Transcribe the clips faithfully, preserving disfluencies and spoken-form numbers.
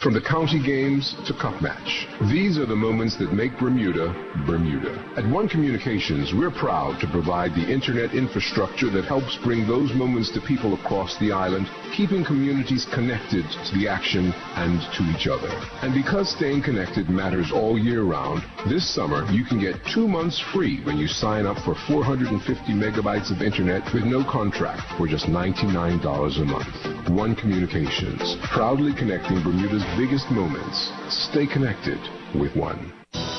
From the county games to cup match, these are the moments that make Bermuda, Bermuda. At One Communications, we're proud to provide the internet infrastructure that helps bring those moments to people across the island, keeping communities connected to the action and to each other. And because staying connected matters all year round, this summer you can get two months free when you sign up for four hundred fifty megabytes of internet with no contract for just ninety-nine dollars a month. One Communications, proudly connecting Bermuda's biggest moments. Stay connected with One.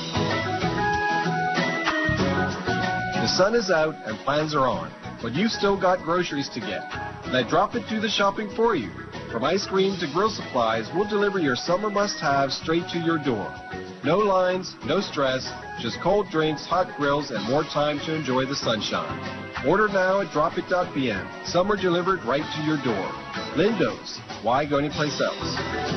The sun is out and plans are on, but you've still got groceries to get. Let Drop It do the shopping for you. From ice cream to grill supplies, we'll deliver your summer must-haves straight to your door. No lines, no stress, just cold drinks, hot grills, and more time to enjoy the sunshine. Order now at drop it dot b m. Summer delivered right to your door. Lindo's. Why go anyplace else?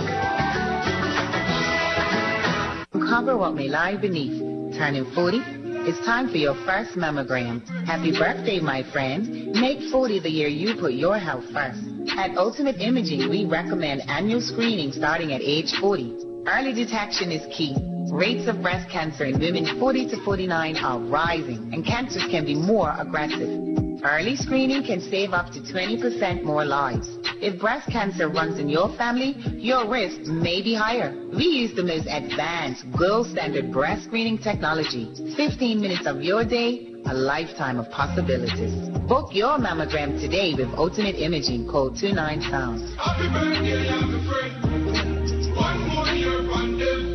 Uncover what may lie beneath. Turning forty? It's time for your first mammogram. Happy birthday, my friend. Make forty the year you put your health first. At Ultimate Imaging, we recommend annual screening starting at age forty. Early detection is key. Rates of breast cancer in women forty to forty-nine are rising, and cancers can be more aggressive. Early screening can save up to twenty percent more lives. If breast cancer runs in your family, your risk may be higher. We use the most advanced, gold standard breast screening technology. fifteen minutes of your day, a lifetime of possibilities. Book your mammogram today with Ultimate Imaging. Call two nine sound. Happy birthday, young friend. One more year bundle.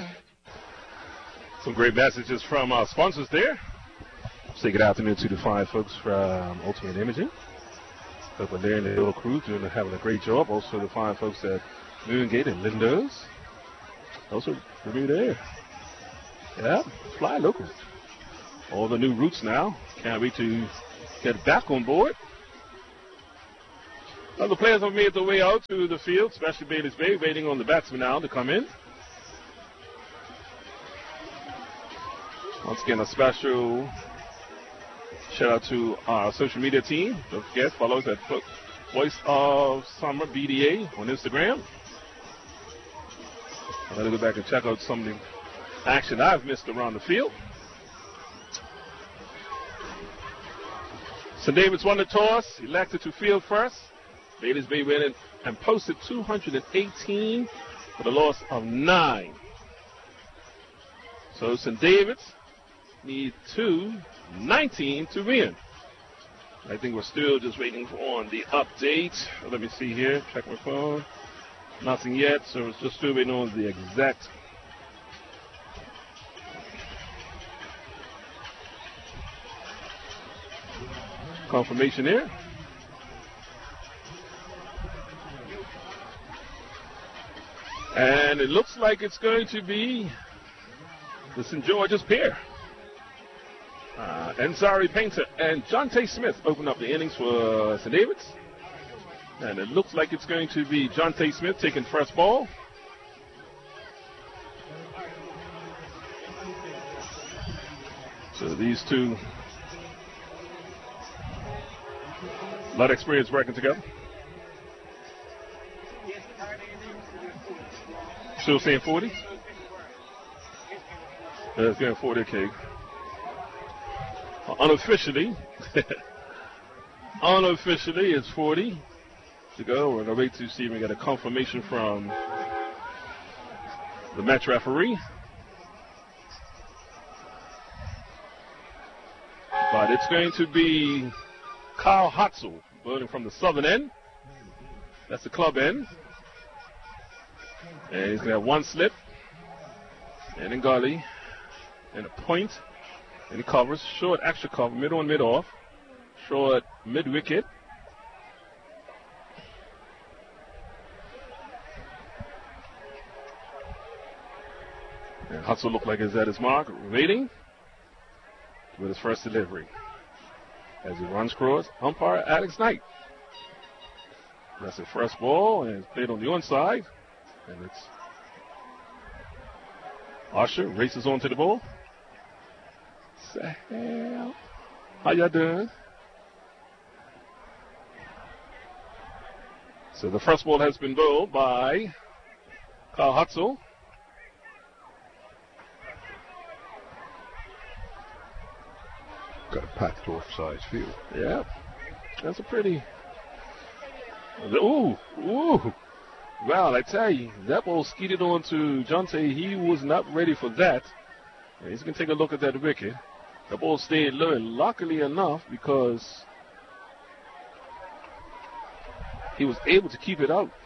Some great messages from our sponsors there. Say good afternoon to the fine folks from Ultimate Imaging. Hope they're in the little crew doing having a great job. Also the fine folks at Moongate and Lindo's. Also Bermuda Air. Yeah, fly local. All the new routes now. Can't wait to get back on board. Other players have made their way out to the field, especially Bailey's Bay, waiting on the batsman now to come in. Once again, a special shout out to our social media team. Don't forget, follow us at Voice of Summer B D A on Instagram. I'm going to go back and check out some of the action I've missed around the field. Saint David's won the toss, elected to field first. Bailey's Bay went and posted two hundred eighteen for the loss of nine. So Saint David's need two nineteen to win. I think we're still just waiting for on the update. Let me see here. Check my phone. Nothing yet, so it's just still waiting on the exact confirmation here. And it looks like it's going to be the Saint George's pair. Uh, Ansari Painter and Jonte Smith open up the innings for Saint David's. And it looks like it's going to be Jonte Smith taking first ball. So these two, a lot of experience working together. Still saying forty? Yeah, it's getting forty, okay. Unofficially, unofficially, it's forty to go. We're going to wait to see if we get a confirmation from the match referee. But it's going to be Kyle Hotzel bowling from the southern end. That's the club end. And he's going to have one slip. And then gully. And a point. And he covers. Short extra cover. Mid on, mid off. Short mid wicket. And Hotzel looked like he's at his mark. Waiting with his first delivery. As he runs across, umpire Alex Knight. That's the first ball, and it's played on the onside. And it's Usher races onto the ball. Sahel, how y'all doing? So the first ball has been bowled by Kyle Hutzel. Got a packed offside field. Yeah. That's a pretty. Ooh, ooh. Well, I tell you, that ball skidded on to Jonte. He was not ready for that. And he's going to take a look at that wicket. The ball stayed low, and luckily enough, because he was able to keep it out.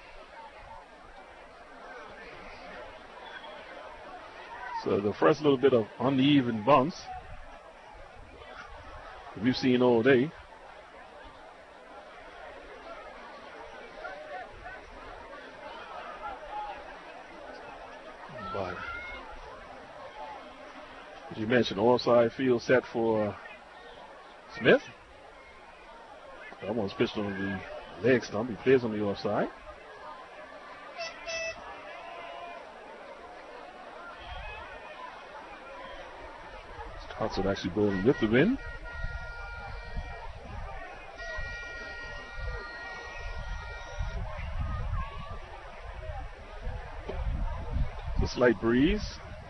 So the first little bit of uneven bounce we've seen all day. But as you mentioned, offside field set for Smith. Almost pitched on the leg stump. He plays on the offside. Hudson actually bowling with the wind. It's a slight breeze.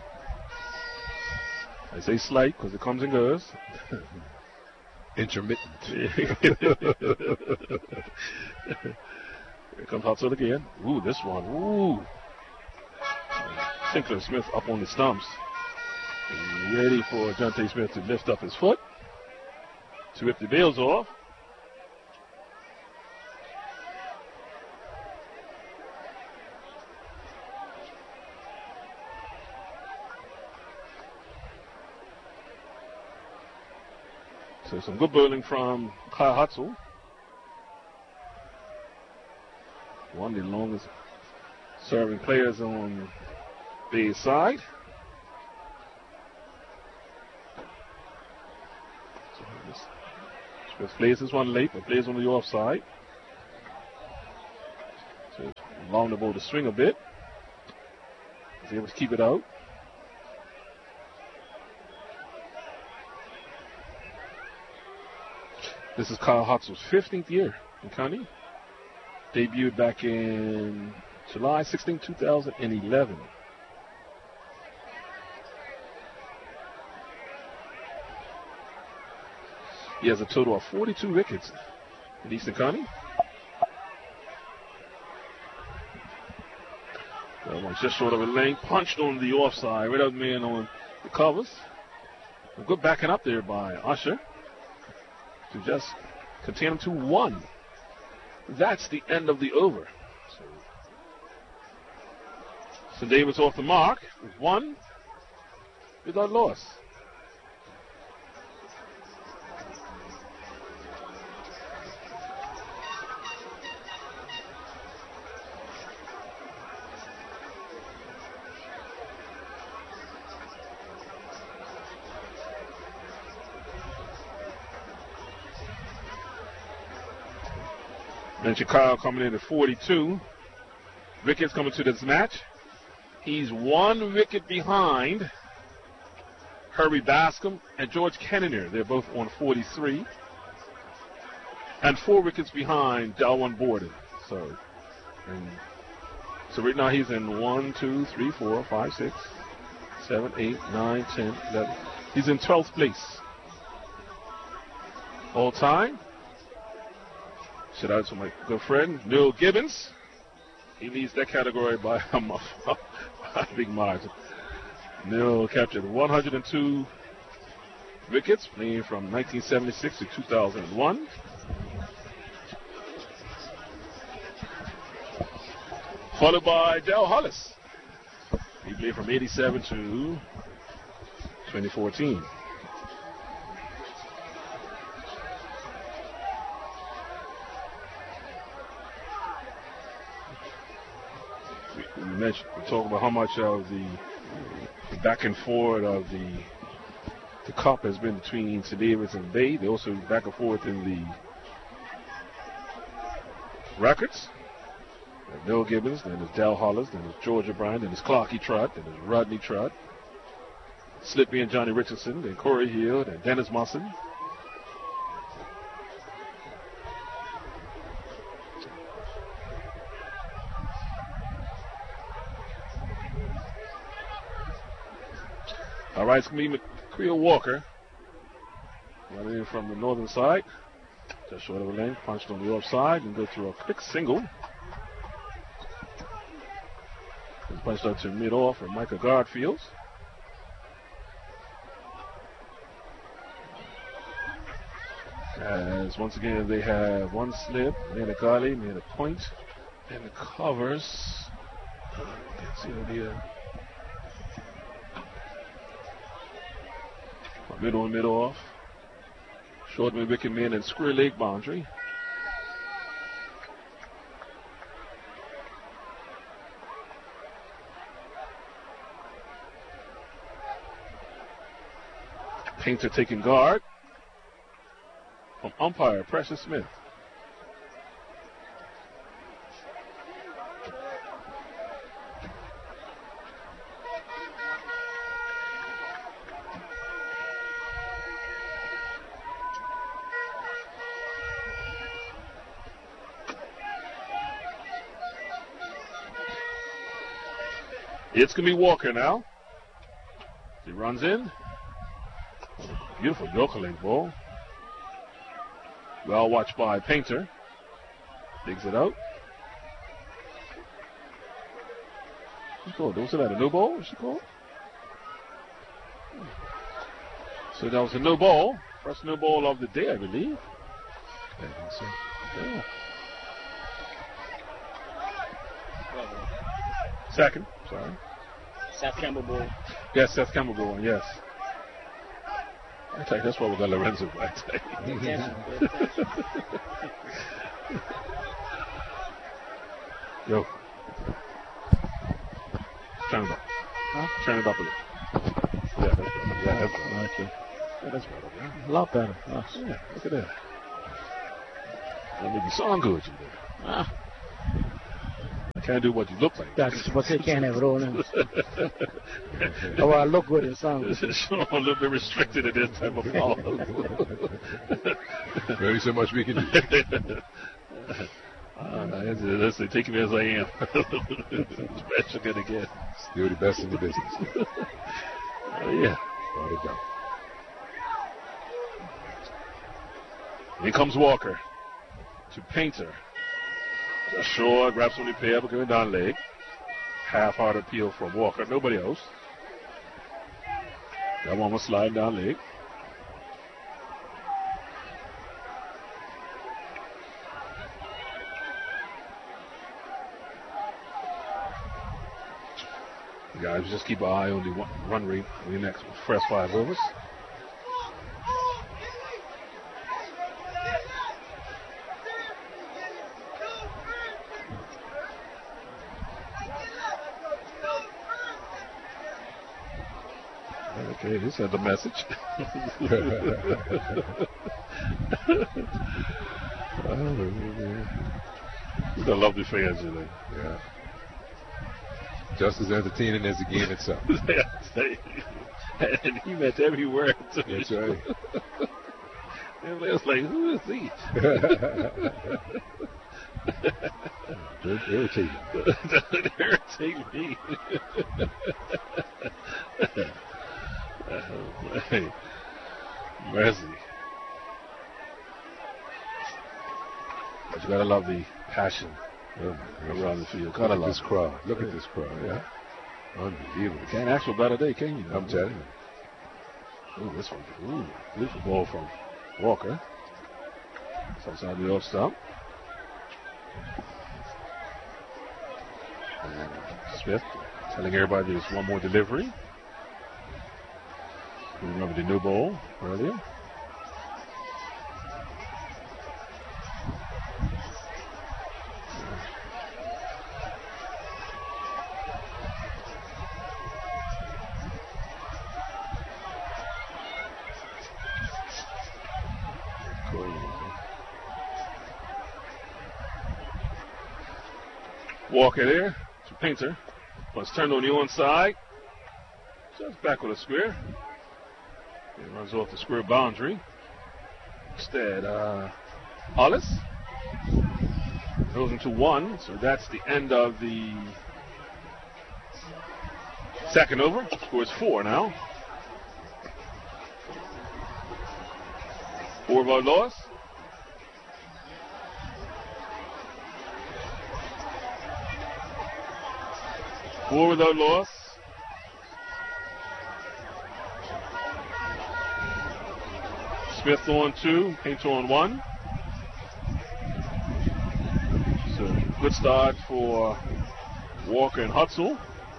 I say slight because it comes and goes. Intermittent. Here comes Hudson again. Ooh, this one. Ooh. Sinclair Smith up on the stumps. Ready for Jonte Smith to lift up his foot to rip the bails off. So some good bowling from Kyle Hutzel. One of the longest serving players on the side. Smith plays this one late, but plays on the offside. So allowing the ball to swing a bit. He's able to keep it out. This is Kyle Hutzel's fifteenth year in county. Debuted back in July sixteenth, two thousand eleven. He has a total of forty-two wickets in Eastern County. That one's just short of a lane. Punched on the offside. Right up man on the covers. A good backing up there by Usher to just contain him to one. That's the end of the over. So, so Davis off the mark with one without loss. And Chicago coming in at forty-two. Wickets coming to this match. He's one wicket behind Herbie Bascom and George Kenninger. They're both on forty-three. And four wickets behind Dalwan Borden. So, and so right now he's in one, two, three, four, five, six, seven, eight, nine, ten, eleven. He's in twelfth place. All time. Shout out to my good friend, Neil Gibbons. He leads that category by a, a big margin. Neil captured one hundred two wickets, playing from nineteen seventy-six to two thousand one. Followed by Dale Hollis. He played from eighty-seven to twenty fourteen. We mentioned, we talked about how much of the, the back and forth of the the cup has been between Saint David's and Bay. They also back and forth in the records. There's Bill Gibbons, then there's Dal Hollis, then there's George O'Brien, then there's Clarky Trott, then there's Rodney Trott, Slippy and Johnny Richardson, then Corey Hill, then Dennis Musson. All right, it's going to be McCreel Walker. Running in from the northern side. Just short of the lane. Punched on the offside and go through a quick single. And punched out to mid-off for Micah Garfield. As once again they have one slip, Manigali made a point, and the covers. Can't see it here. Mid on, mid off. Shortman, wicket man, and square leg boundary. Painter taking guard from umpire Precious Smith. It's going to be Walker now. He runs in. Beautiful Yorker leg ball. Well watched by Painter. Digs it out. What's called? Was that a no ball? What's it called? So that was a no ball. First no ball of the day, I believe. I think so. Yeah. Second, sorry. Seth Campbell ball. Yes, Seth Campbell ball, yes. I think that's why we got Lorenzo back there. Yo. Turn it up. Huh? Turn it up a little. Yeah, that's better. Yeah, that's better. Okay. Yeah, that's better. Yeah. A lot better. Yes. Yeah, look at that. That make you sound good, you know. Ah. I can't do what you look like. That's what they can't have it all in. Oh, well, I look good and sound good. So I'm a little bit restricted at this type of ball. Very so much we can do. Uh, let's say, take me as I am. Special good again. Still the best in the business. Uh, yeah. Without a doubt. Here comes Walker to Painter. Short, grabs on the pair, but going down leg. Half-hard appeal from Walker. Nobody else. That one was sliding down leg. Guys, just keep an eye on the one, run rate in the next first five overs. Okay, he sent a message. He's a lovely fans, you know. Yeah. Just as entertaining as the game itself. And he meant every word. That's right. Everybody was like, who is he? Don't irritate me. Don't irritate me. Hey, mercy. But you gotta love the passion Oh, around the field. Look Gotta at love this it. crowd. Look at this crowd. Yeah. Unbelievable. Can't ask for a better day, can you? I'm telling you. Ooh, this one. Ooh, beautiful ball from Walker. It's outside the off stump. And Smith telling everybody there's one more delivery. You remember the new ball earlier? Walker there to Painter. Once turned on the onside. Just back with a square. It runs off the square boundary. Instead, uh, Hollis goes into one. So that's the end of the second over. Scores four now. Four without loss. Four without loss. Smith on two, Painter on one. So good start for Walker and Hutzel.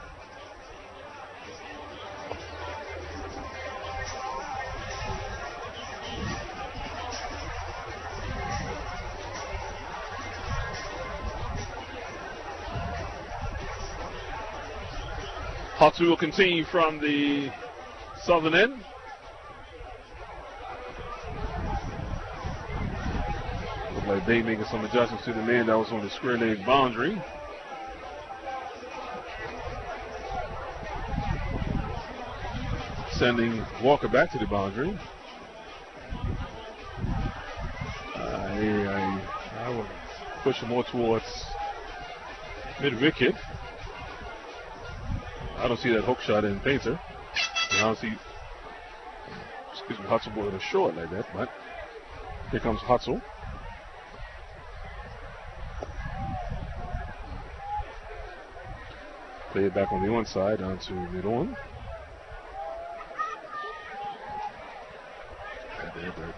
Hutzel will continue from the southern end. Looks like they making some adjustments to the man that was on the square leg boundary. Sending Walker back to the boundary. Uh, I, I, I would push him more towards mid-wicket. I don't see that hook shot in Painter. I don't see, excuse me, Hutzel with a short like that, but here comes Hutzel. Play it back on the on side down to mid on. Right there, Bert.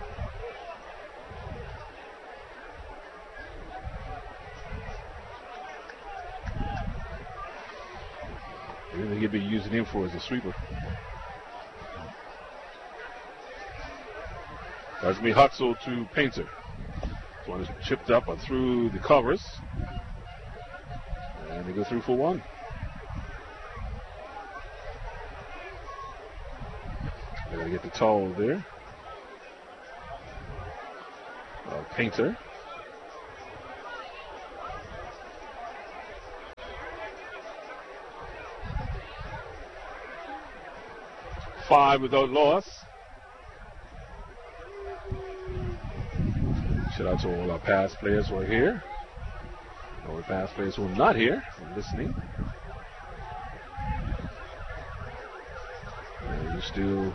I think he'd be using him for as a sweeper. That's me Hutzel to Painter. This one is chipped up and through the covers. And they go through for one. They gotta get the towel there. Uh, Painter. Five without loss. Shout out to all our past players who are here. All the past players who are not here and listening. And you still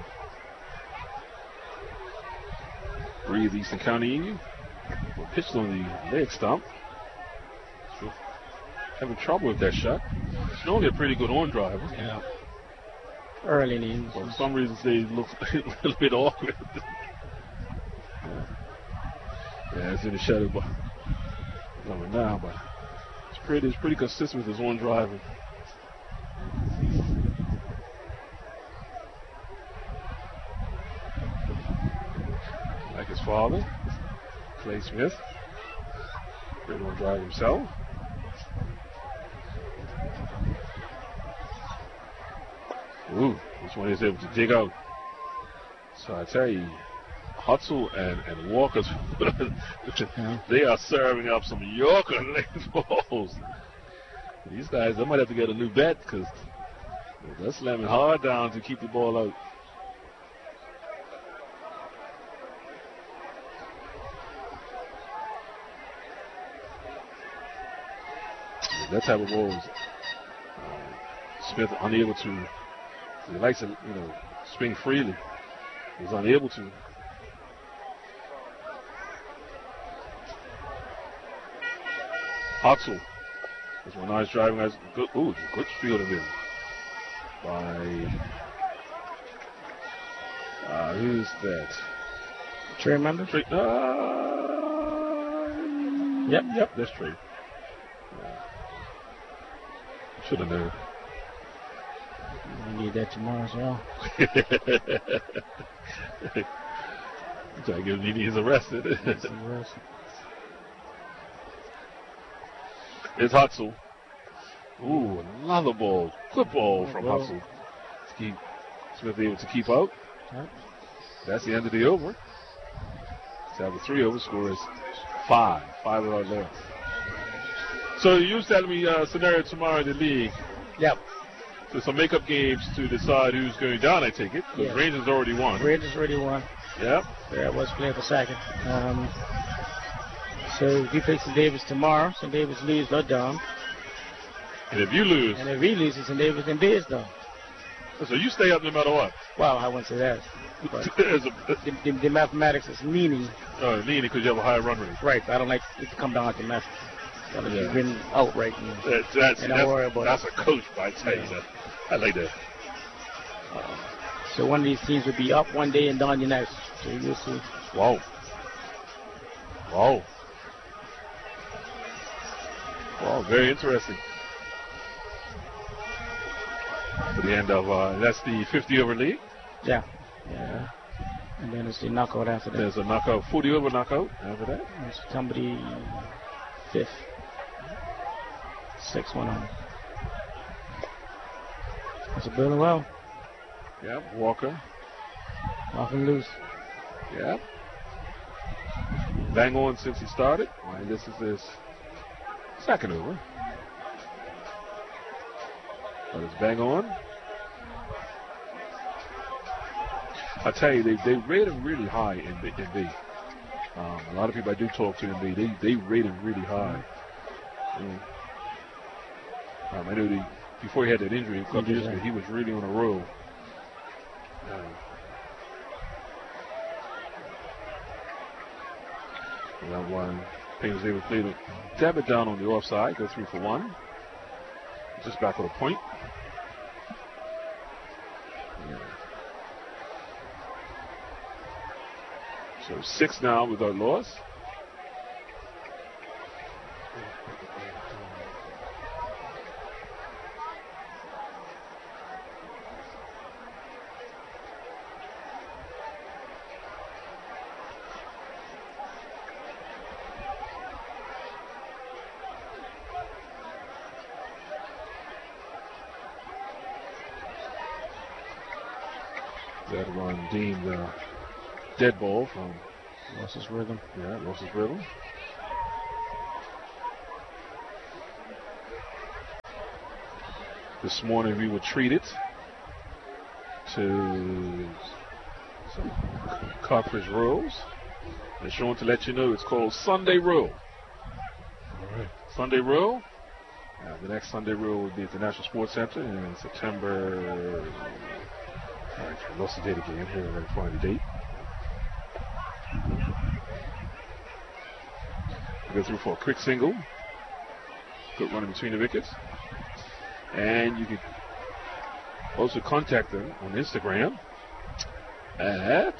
breathe Eastern County in you. We're pitched on the leg stump. So having trouble with that shot. It's normally a pretty good on driver. Yeah. Early innings. For some reason, they look a little bit awkward. yeah. yeah, it's in the shadow number now, but it's pretty, it's pretty consistent with his on driving. Like his father, Clay Smith, great on drive himself. Ooh, this one is able to dig out. So I tell you, Hutzel and, and Walker's, they are serving up some Yorker length balls. These guys, they might have to get a new bat because they're slamming hard down to keep the ball out. That type of ball was uh, Smith unable to. He likes to, you know, swing freely. He's unable to. Hutzel. This one nice driving. Nice, good, ooh, good field of him. By, uh, who's that? Trey member? Trey, uh, yep, yep. That's Trey. Yeah. Should have known. We need that tomorrow as well. Try to get him, he's arrested. He's arrested. It's Hutzel. Ooh, another ball. Good ball from ball. Hutzel. Keep Smith able to keep out. Yep. That's the end of the over. So have a three over. Score is five. Five without left. So you telling me uh, scenario tomorrow in the league. Yep. So some makeup games to decide who's going down, I take it. Because Yeah. Rangers already won. Rangers already won. Yep. Yeah, I was playing for second. Um, so we play Saint Davis tomorrow. Saint Davis leaves, they're down. And if you lose, And if he loses, Saint Davis and Biz down. So you stay up no matter what. Well, I wouldn't say that. But As a, the, the, the mathematics is meaning. uh, leaning because you have a higher run rate. Right, but I don't like it to come down to math. I like Yeah. you've been out right now. That, that's And don't worry that's, about that's it. a coach, I tell you that. I like that. Uh, so one of these teams will be up one day and down the next. So you'll see. Wow. Wow. Wow, very interesting. For the end of, uh, that's the fifty over league. Yeah. Yeah. And then it's the knockout after that. There's a knockout, forty over knockout after that. It's somebody fifth. Six one on. It's a building well. Yep, Walker. Off and loose. Yep. Bang on since he started. And this is his second over. But it's bang on. I tell you, they, they rate him really high in B. In B. Um, a lot of people I do talk to in B, they, they rate him really high. Mm. Um, I know they, before he had that injury a couple years ago, he was really on a roll. Um, that one, Payne was able to play the dab it down on the offside, go three for one. Just back with a point. Yeah. So six now without loss. That one deemed uh, dead ball from Lost his rhythm. yeah, lost his rhythm. This morning we were treated to some codfish rolls. They're showing to let you know it's called Sunday Roll. All right. Sunday Roll. Uh, the next Sunday Roll will be at the National Sports Center in September. All right, I lost the date again. Here, I'm going to find the date. Go through for a quick single. Good running between the wickets. And you can also contact them on Instagram at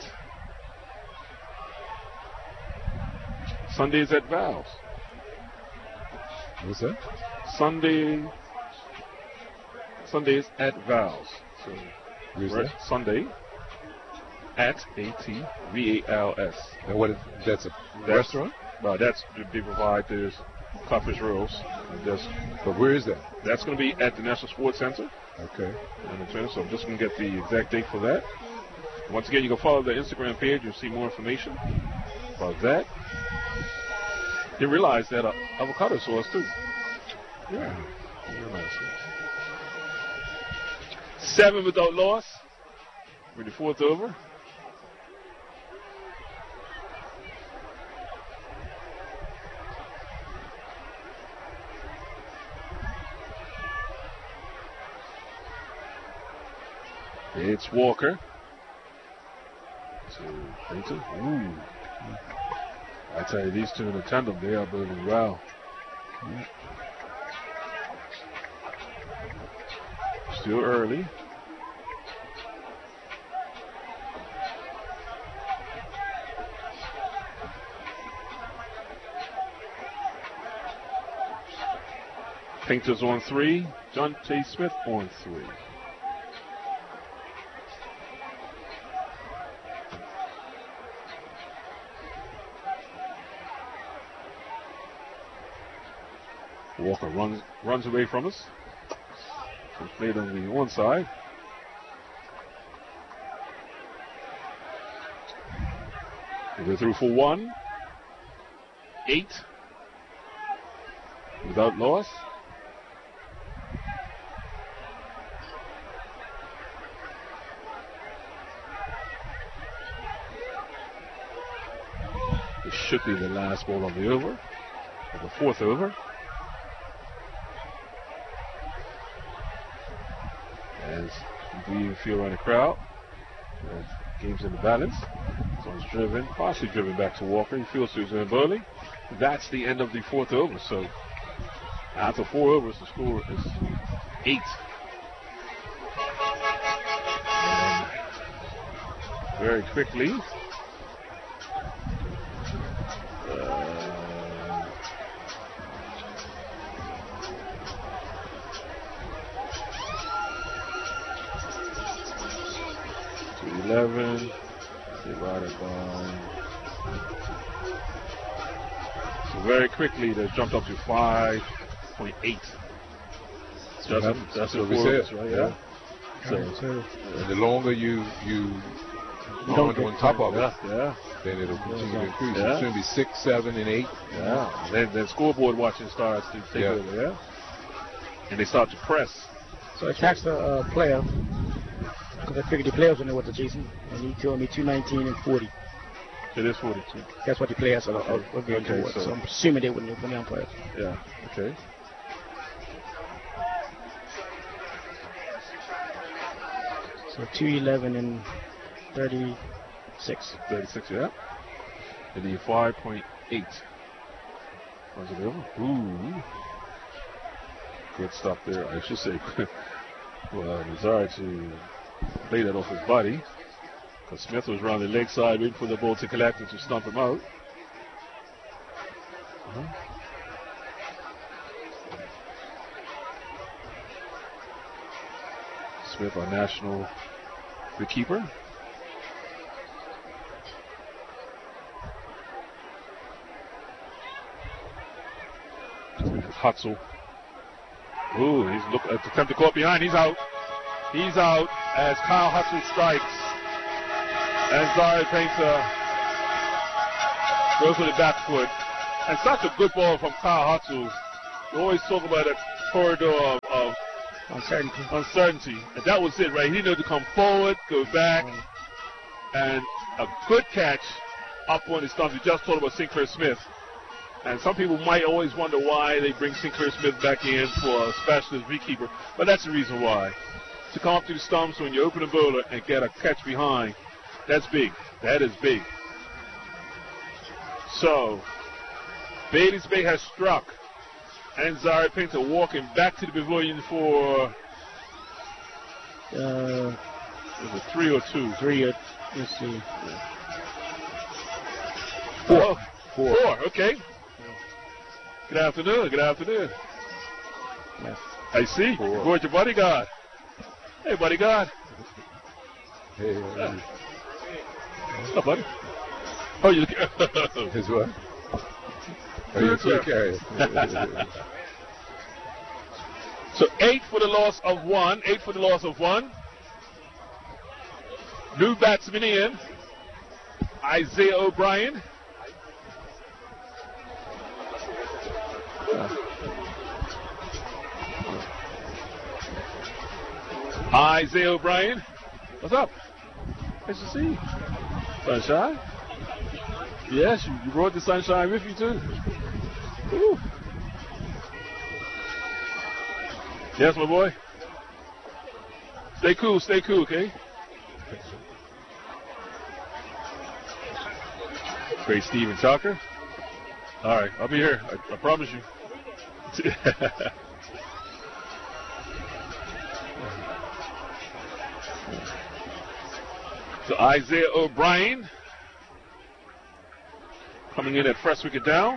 Sundays at Valves. What's that? Sunday Sundays at Valves. So Where's right, that? Sunday at A T V A L S. And what? Is, that's a That's- restaurant? Uh, that's they provide there's codfish rolls. That's But where is that? that's going to be at the National Sports Center. Okay. And so I'm just going to get the exact date for that. Once again, you can follow the Instagram page. You'll see more information about that. You realize that uh, avocado sauce too. Yeah. Real nice. Seven without loss. With the fourth over. It's Walker. So, Payton. Ooh. I tell you, these two in the tandem, they are building well. Still early. Painter's on three. John T. Smith on three. Walker runs runs away from us. So played on the one side. They go through for one. Eight. Without loss. This should be the last ball of the over. Of the fourth over. As You even feel around the crowd. Uh, game's in the balance. Someone's driven, partially driven back to Walker. He feels Susan and Burley. That's the end of the fourth over. So after four overs, the score is eight. And very quickly, eleven divided by. So very quickly, they jumped up to five point eight. So that's that's that's the what we four, said. right? Yeah. Yeah. So, And the longer you you You bond don't on get top of yeah, it, yeah, then it'll continue to increase. Yeah. It's going to be six, seven, and eight. yeah. Then the scoreboard watching starts to take Yeah. over, yeah. And they start to press. So I taxed the uh, player because I figured the players would know what to chasing, and he told me two nineteen and forty. It is forty-two. That's what the players are, are, are geared Okay, towards. so- So I'm assuming they wouldn't know when the umpires. Yeah. Okay. So two eleven and thirty-six. thirty-six, yeah. And the five point eight. Was it over? Ooh. Good stop there. I should say, well, Nazar to play that off his body. Because Smith was around the leg side waiting for the ball to collect and to stump him out. Uh-huh. Smith, our national wicketkeeper. Hutzel. Ooh, he's look at attempt to caught behind. He's out. He's out as Kyle Hutzel strikes. And Zari Painter goes with the back foot. And such a good ball from Kyle Hutzel. We always talk about a corridor of, of Uncertainty. uncertainty. And that was it, right? He knew to come forward, go back, and a good catch up on his stumps. We just talked about Sinclair Smith. And some people might always wonder why they bring Sinclair Smith back in for a specialist beekeeper. But that's the reason why. To come up to the stumps when you open a bowler and get a catch behind, that's big. That is big. So, Bailey's Bay has struck. And Zari Painter walking back to the pavilion for Uh, was it three or two? three. Or, let's see. Four. Four. Four, okay. Good afternoon, good afternoon. Yes. I see. Four. You're your bodyguard. Hey, bodyguard. Hey, Yeah. Oh, buddy. Oh, you His what? Oh, you Sir. carry. So eight for the loss of one. Eight for the loss of one. New batsman in. Isaiah O'Brien. Isaiah O'Brien. What's up? Nice to see you. Sunshine? Yes, you, you brought the sunshine with you too. Woo. Yes, my boy. Stay cool, stay cool, okay? Great Steven Tucker. All right, I'll be here. I, I promise you. So Isaiah O'Brien coming in at first wicket down.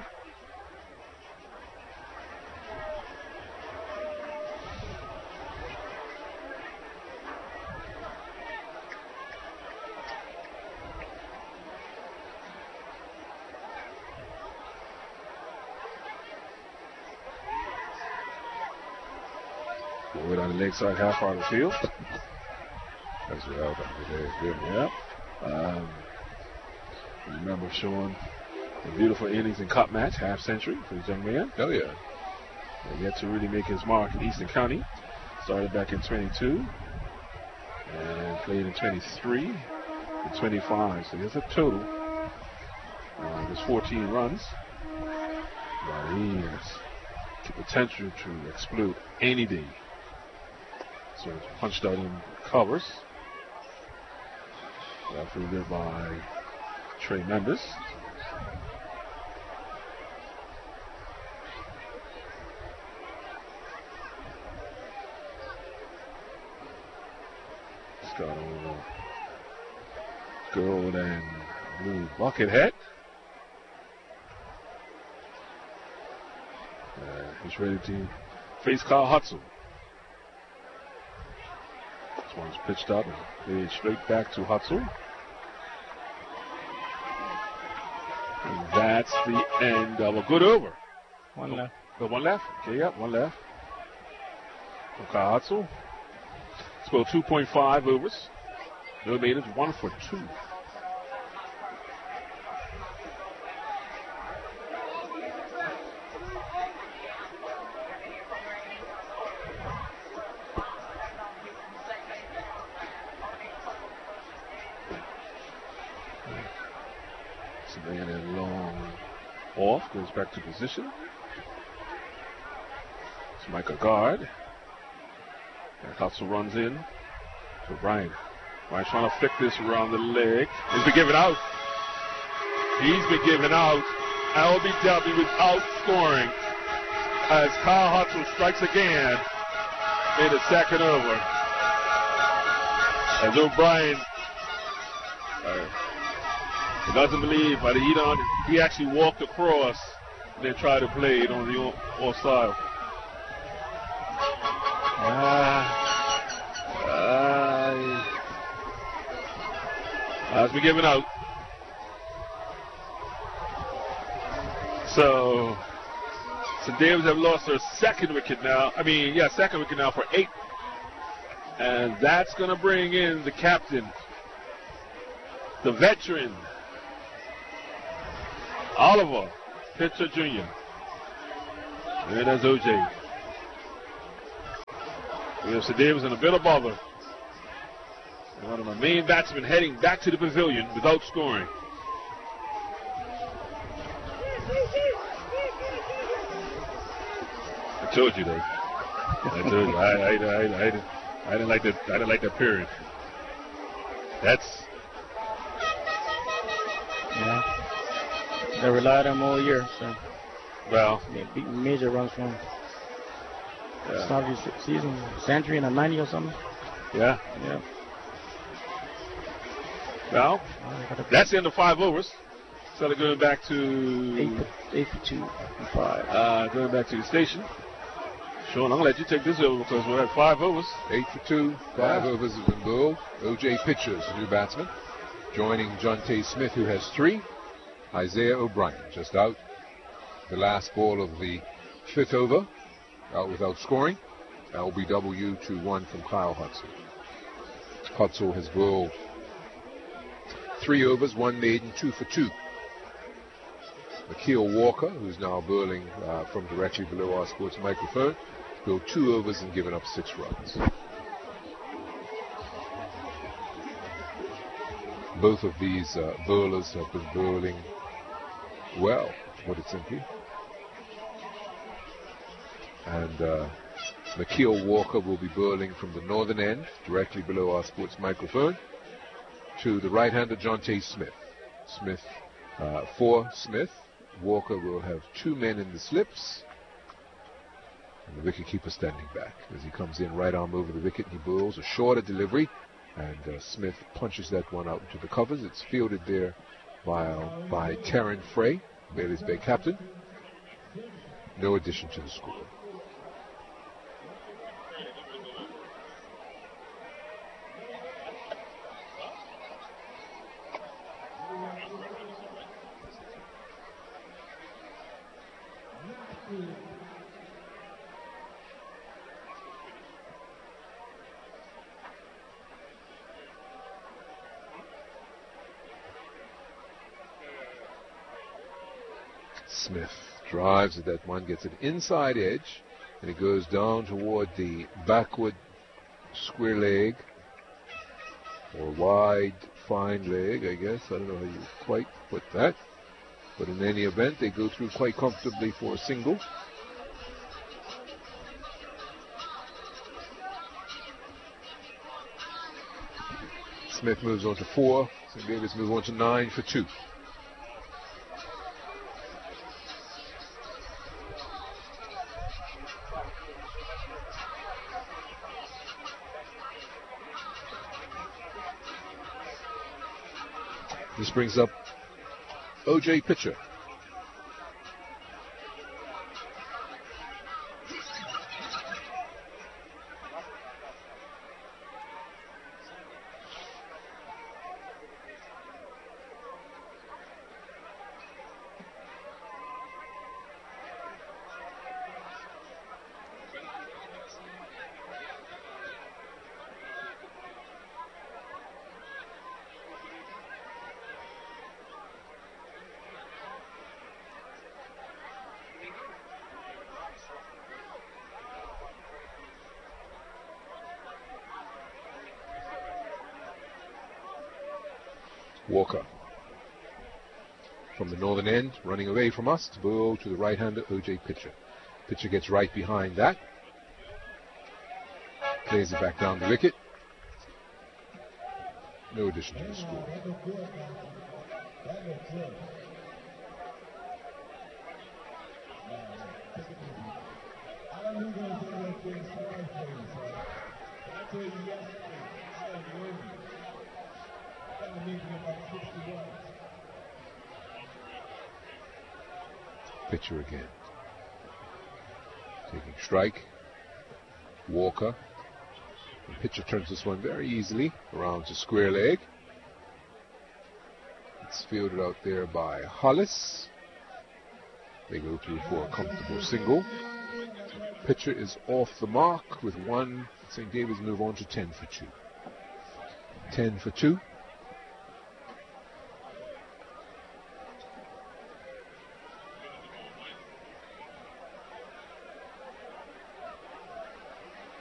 Forward on the leg side half part of the field. That's what I was today. Good. Yeah. Um, remember showing the beautiful innings in Cup match, half century for this young man. Oh, yeah. And yet to really make his mark in Eastern County. Started back in twenty-two and played in twenty-three and twenty-five. So he has a total. Uh, there's fourteen runs. But he has the potential to explode any day. So punched out in covers. Referee there by Trey Mendes. Got over gold and blue bucket hat. Uh, he's ready to face Kyle Hutzel. This one's pitched up and played straight back to Hutzel. And that's the end of a good over. One left. Oh, one left? Okay, yeah, one left. From Kyle Hutzel. Spoiled two point five overs. No made it one for two. Savannah long off, goes back to position. It's Micah Guard. And Hutzel runs in to Brian. Brian's trying to flick this around the leg. He's been given out. He's been given out. L B W is out scoring as Kyle Hutzel strikes again in the second over. As O'Brien uh, doesn't believe, but he don't. He actually walked across and then tried to play it on the offside. Ah, uh, has been given out. So, Saint David's have lost their second wicket now. I mean, yeah, second wicket now for eight. And that's going to bring in the captain, the veteran, Oliver Pitcher Junior And that's O J. We have Saint Davis and a bit above her. And one of my main batsmen heading back to the pavilion without scoring. I told you that. I told you. I, I, I, I, didn't, I didn't like that. I didn't like that period. That's. Yeah. They relied on him all year, so. Well. They beat major runs from him. Yeah. Start of the season, century and a ninety or something. Yeah. Yeah. Well, that's the end of five overs. So they're going back to eight for, eight for two and five. Uh, going back to the station. Sean, I'm gonna let you take this over because we're at five overs. Eight for two. Five yeah. overs have been bowled. O J pitches, new batsman, joining Jonte Smith, who has three. Isaiah O'Brien just out. The last ball of the fifth over. Out without scoring. L B W to one from Kyle Hutzel. Hutzel has bowled three overs, one maiden, two for two. Akil Walker, who's now bowling uh, from directly below our sports microphone, bowled two overs and given up six runs. Both of these uh, bowlers have been bowling well, to put it simply. And uh, Akil Walker will be bowling from the northern end, directly below our sports microphone, to the right-hander Jonte Smith. Smith, uh, for Smith. Walker will have two men in the slips. And the wicketkeeper standing back. As he comes in, right arm over the wicket, he bowls a shorter delivery. And uh, Smith punches that one out into the covers. It's fielded there by, uh, by Terran Frey, Bailey's Bay captain. No addition to the score. Smith drives at that one, gets an inside edge, and it goes down toward the backward square leg, or wide fine leg, I guess. I don't know how you quite put that. But in any event, they go through quite comfortably for a single. Smith moves on to four. Saint David's move on to nine for two. This brings up O J Pitcher. Walker from the northern end, running away from us to go to the right-hander O J Pitcher. Pitcher gets right behind that, plays it back down the wicket. No addition to the score. Pitcher again. Taking strike. Walker. The pitcher turns this one very easily around to square leg. It's fielded out there by Hollis. They go through for a comfortable single. Pitcher is off the mark with one. Saint David's move on to ten for two. ten for two.